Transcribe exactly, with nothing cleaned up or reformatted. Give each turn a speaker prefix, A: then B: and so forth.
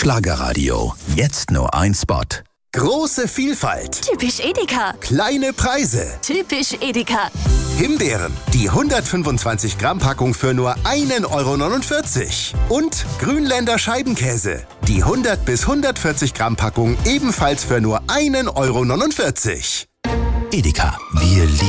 A: Schlagerradio. Jetzt nur ein Spot.
B: Große Vielfalt.
C: Typisch Edeka.
B: Kleine Preise.
C: Typisch Edeka.
B: Himbeeren, die hundertfünfundzwanzig Gramm Packung für nur ein Euro neunundvierzig. Und Grünländer Scheibenkäse, die hundert bis hundertvierzig Gramm Packung ebenfalls für nur ein Euro neunundvierzig.
A: Edeka, wir lieben